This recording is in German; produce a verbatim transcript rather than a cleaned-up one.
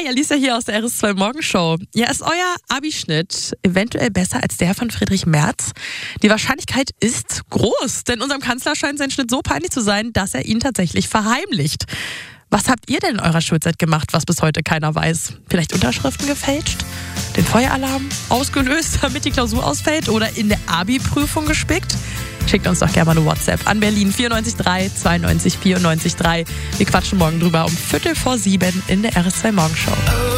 Alicia hier aus der R S zwei Morgenshow. Ja, ist euer Abischnitt eventuell besser als der von Friedrich Merz? Die Wahrscheinlichkeit ist groß, denn unserem Kanzler scheint sein Schnitt so peinlich zu sein, dass er ihn tatsächlich verheimlicht. Was habt ihr denn in eurer Schulzeit gemacht, was bis heute keiner weiß? Vielleicht Unterschriften gefälscht? Den Feueralarm ausgelöst, damit die Klausur ausfällt? Oder in der Abi-Prüfung gespickt? Schickt uns doch gerne mal eine WhatsApp an Berlin vier neun drei zwei neun vier neun drei. Wir quatschen morgen drüber um Viertel vor sieben in der R S zwei Morgenshow.